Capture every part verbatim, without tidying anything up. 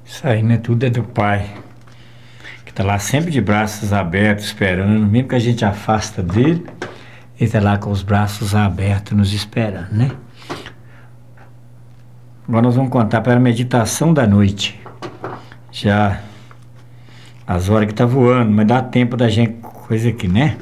Isso aí, né? Tudo é do Pai, que está lá sempre de braços abertos, esperando, mesmo que a gente afasta dele, ele está lá com os braços abertos, nos esperando, né? Agora nós vamos contar para a meditação da noite. Já as horas que tá voando, mas dá tempo da gente, coisa aqui, né?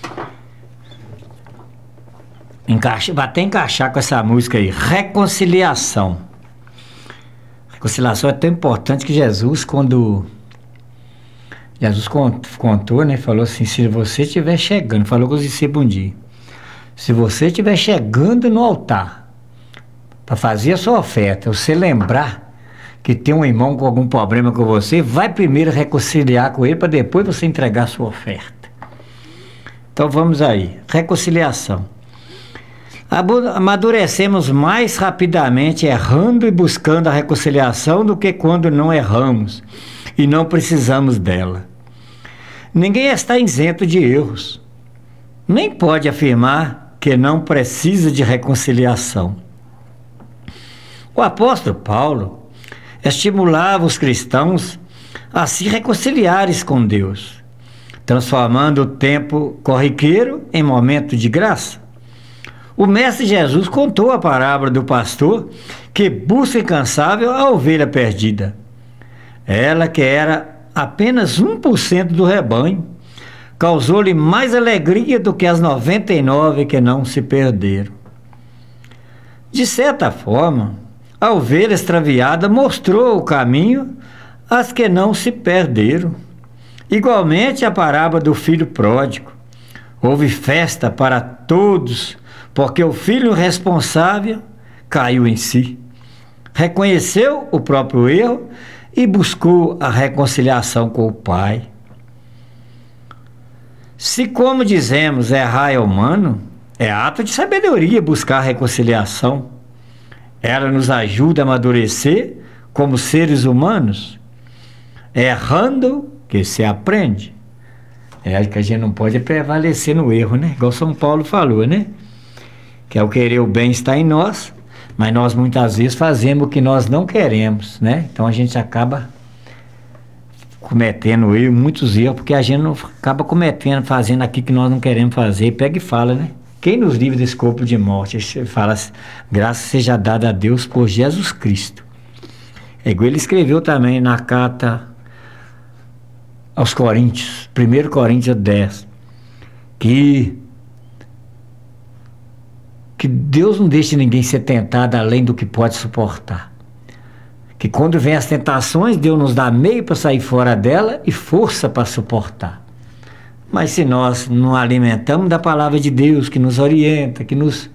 Encaixa, vai até encaixar com essa música aí, reconciliação. Reconciliação é tão importante que Jesus, quando Jesus contou, né, falou assim, se você estiver chegando, falou com os discípulos um dia, se você estiver chegando no altar para fazer a sua oferta, você lembrar que tem um irmão com algum problema com você, vai primeiro reconciliar com ele para depois você entregar a sua oferta. Então vamos aí, reconciliação. Amadurecemos mais rapidamente errando e buscando a reconciliação do que quando não erramos e não precisamos dela. Ninguém está isento de erros, nem pode afirmar que não precisa de reconciliação. O apóstolo Paulo estimulava os cristãos a se reconciliarem com Deus, transformando o tempo corriqueiro em momento de graça. O Mestre Jesus contou a parábola do pastor que busca incansável a ovelha perdida. Ela, que era apenas um por cento do rebanho, causou-lhe mais alegria do que as noventa e nove que não se perderam. De certa forma, a ovelha extraviada mostrou o caminho às que não se perderam. Igualmente a parábola do filho pródigo. Houve festa para todos, porque o filho responsável caiu em si, reconheceu o próprio erro e buscou a reconciliação com o Pai. Se, como dizemos, errar é humano, é ato de sabedoria buscar a reconciliação. Ela nos ajuda a amadurecer como seres humanos. Errando que se aprende. É que a gente não pode prevalecer no erro, né? Igual São Paulo falou, né? Que é o querer o bem está em nós, mas nós muitas vezes fazemos o que nós não queremos, né? Então a gente acaba cometendo erro, muitos erros, porque a gente não acaba cometendo, fazendo aquilo que nós não queremos fazer, e pega e fala, né? Quem nos livra desse corpo de morte? Ele fala, graças seja dada a Deus por Jesus Cristo. É igual ele escreveu também na carta aos Coríntios, primeiro Coríntios dez, que que Deus não deixa ninguém ser tentado além do que pode suportar. Que quando vem as tentações, Deus nos dá meio para sair fora dela e força para suportar. Mas se nós não alimentamos da palavra de Deus, que nos orienta, que nos